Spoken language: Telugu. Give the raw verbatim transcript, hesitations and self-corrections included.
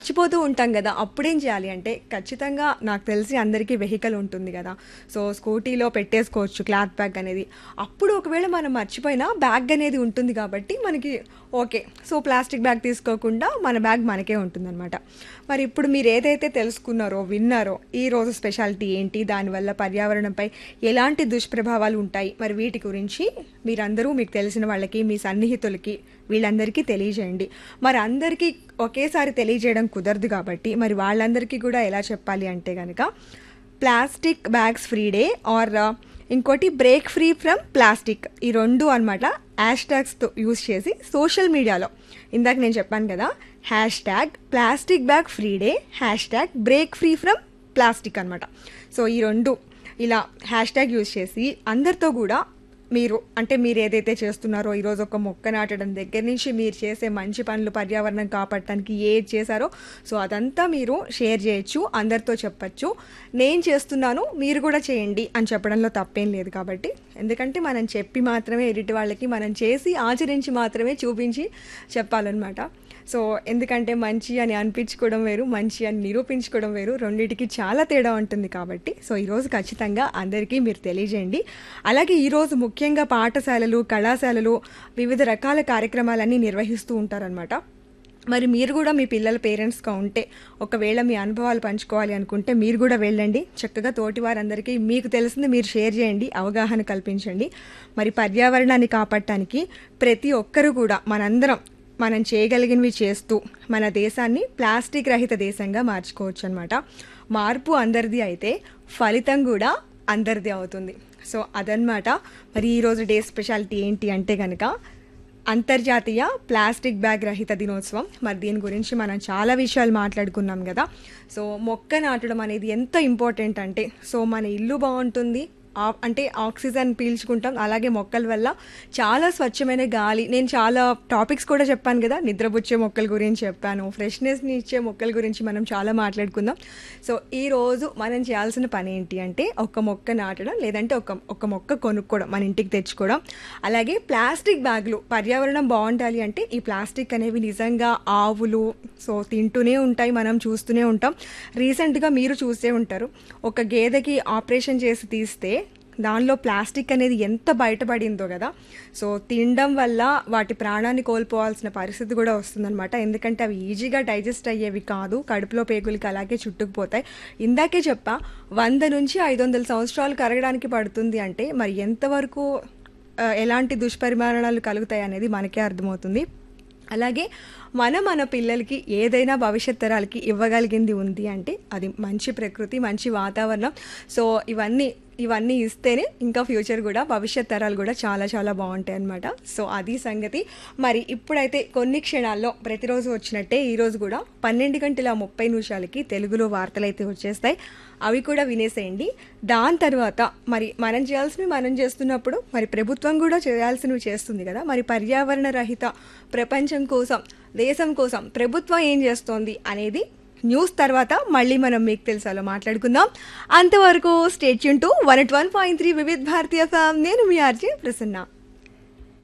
మర్చిపోతూ ఉంటాం గదా! అప్పుడేం చేయాలి అంటే, ఖచ్చితంగా నాకు తెలిసి అందరికీ వెహికల్ ఉంటుంది గదా! సో, స్కూటీలో పెట్టేసుకోవచ్చు క్లాత్ బ్యాగ్ అనేది. అప్పుడు ఒకవేళ మనం మర్చిపోయినా బ్యాగ్ అనేది ఉంటుంది కాబట్టి మనకి ఓకే. సో, ప్లాస్టిక్ బ్యాగ్ తీసుకోకుండా మన బ్యాగ్ మనకే ఉంటుందనమాట. మరి ఇప్పుడు మీరేదైతే తెలుసుకున్నారో, విన్నారో, ఈరోజు స్పెషాలిటీ ఏంటి? దానివల్ల పర్యావరణంపై ఎలాంటి దుష్ప్రభావాలు ఉంటాయి? మరి వీటి గురించి మీరందరూ మీకు తెలిసిన వాళ్ళకి, మీ సన్నిహితులకి వీళ్ళందరికీ తెలియజేయండి. మరి అందరికీ ఒకేసారి తెలియజేయడం కుదరదు కాబట్టి మరి వాళ్ళందరికీ కూడా ఎలా చెప్పాలి అంటే గనక plastic bags free day or ఇంకోటి బ్రేక్ ఫ్రీ ఫ్రమ్ ప్లాస్టిక్ ఈ రెండు అనమాట హ్యాష్ ట్యాగ్స్తో యూజ్ చేసి సోషల్ మీడియాలో ఇందాక నేను చెప్పాను కదా hash tag plastic bag free day hash tag break free from plastic అనమాట. సో ఈ రెండు ఇలా హ్యాష్ ట్యాగ్ యూజ్ చేసి అందరితో కూడా మీరు అంటే మీరు ఏదైతే చేస్తున్నారో ఈరోజు ఒక మొక్క నాటడం దగ్గర నుంచి మీరు చేసే మంచి పనులు పర్యావరణం కాపాడటానికి ఏది చేశారో సో అదంతా మీరు షేర్ చేయొచ్చు, అందరితో చెప్పచ్చు. నేను చేస్తున్నాను మీరు కూడా చేయండి అని చెప్పడంలో తప్పేం లేదు కాబట్టి, ఎందుకంటే మనం చెప్పి మాత్రమే ఎదుటి వాళ్ళకి మనం చేసి ఆచరించి మాత్రమే చూపించి చెప్పాలన్నమాట. సో ఎందుకంటే మంచి అని అనిపించుకోవడం వేరు, మంచి అని నిరూపించుకోవడం వేరు, రెండింటికి చాలా తేడా ఉంటుంది కాబట్టి సో ఈరోజు ఖచ్చితంగా అందరికీ మీరు తెలియజేయండి. అలాగే ఈరోజు ముఖ్యంగా పాఠశాలలు, కళాశాలలు వివిధ రకాల కార్యక్రమాలన్నీ నిర్వహిస్తూ ఉంటారనమాట. మరి మీరు కూడా మీ పిల్లల పేరెంట్స్గా ఉంటే ఒకవేళ మీ అనుభవాలు పంచుకోవాలి అనుకుంటే మీరు కూడా వెళ్ళండి. చక్కగా తోటి వారందరికీ మీకు తెలిసింది మీరు షేర్ చేయండి, అవగాహన కల్పించండి. మరి పర్యావరణాన్ని కాపాడటానికి ప్రతి ఒక్కరూ కూడా మనందరం మనం చేయగలిగినవి చేస్తూ మన దేశాన్ని ప్లాస్టిక్ రహిత దేశంగా మార్చుకోవచ్చు అనమాట. మార్పు అందరిది అయితే ఫలితం కూడా అందరిది అవుతుంది. సో అదనమాట. మరి ఈరోజు డే స్పెషాలిటీ ఏంటి అంటే కనుక అంతర్జాతీయ ప్లాస్టిక్ బ్యాగ్ రహిత దినోత్సవం. మరి దీని గురించి మనం చాలా విషయాలు మాట్లాడుకున్నాం కదా. సో మొక్క నాటడం అనేది ఎంత ఇంపార్టెంట్ అంటే సో మన ఇల్లు బాగుంటుంది, అంటే ఆక్సిజన్ పీల్చుకుంటాం, అలాగే మొక్కల వల్ల చాలా స్వచ్ఛమైన గాలి. నేను చాలా టాపిక్స్ కూడా చెప్పాను కదా, నిద్రపుచ్చే మొక్కల గురించి చెప్పాను, ఫ్రెష్నెస్ని ఇచ్చే మొక్కల గురించి మనం చాలా మాట్లాడుకుందాం. సో ఈరోజు మనం చేయాల్సిన పని ఏంటి అంటే ఒక మొక్క నాటడం, లేదంటే ఒక ఒక మొక్క కొనుక్కోవడం, మన ఇంటికి తెచ్చుకోవడం. అలాగే ప్లాస్టిక్ బ్యాగులు, పర్యావరణం బాగుండాలి అంటే ఈ ప్లాస్టిక్ అనేవి నిజంగా ఆవులు సో తింటూనే ఉంటాయి, మనం చూస్తూనే ఉంటాం. రీసెంట్గా మీరు చూసే ఉంటారు, ఒక గేదెకి ఆపరేషన్ చేసి తీస్తే దానిలో ప్లాస్టిక్ అనేది ఎంత బయటపడిందో కదా. సో తినడం వల్ల వాటి ప్రాణాన్ని కోల్పోవాల్సిన పరిస్థితి కూడా వస్తుందన్నమాట. ఎందుకంటే అవి ఈజీగా డైజెస్ట్ అయ్యేవి కాదు, కడుపులో పేగులకి అలాగే చుట్టుకుపోతాయి. ఇందాకే చెప్పా వంద నుంచి ఐదు వందల సంవత్సరాలు కరగడానికి పడుతుంది అంటే మరి ఎంతవరకు ఎలాంటి దుష్పరిమాణాలు కలుగుతాయి అనేది మనకే అర్థమవుతుంది. అలాగే మనం మన పిల్లలకి ఏదైనా భవిష్యత్ తరాలకి ఇవ్వగలిగింది ఉంది అంటే అది మంచి ప్రకృతి, మంచి వాతావరణం. సో ఇవన్నీ ఇవన్నీ ఇస్తేనే ఇంకా ఫ్యూచర్ కూడా, భవిష్యత్ తరాలు కూడా చాలా చాలా బాగుంటాయి అన్నమాట. సో అది సంగతి. మరి ఇప్పుడైతే కొన్ని క్షణాల్లో ప్రతిరోజు వచ్చినట్టే ఈరోజు కూడా పన్నెండు గంటల ముప్పై నిమిషాలకి తెలుగులో వార్తలు అయితే వచ్చేస్తాయి, అవి కూడా వినేసేయండి. దాని తర్వాత మరి మనం చేయాల్సినవి మనం చేస్తున్నప్పుడు మరి ప్రభుత్వం కూడా చేయాల్సినవి చేస్తుంది కదా. మరి పర్యావరణ రహిత ప్రపంచం కోసం, దేశం కోసం ప్రభుత్వం ఏం చేస్తోంది అనేది న్యూస్ తర్వాత మళ్ళీ మనం మీకు తెలుసాలో మాట్లాడుకుందాం. అంతవరకు stay tune to one at one point three వివిధ భారతీయ ఎఫ్ ఎం. నేను మీ ఆర్జే ప్రసన్న.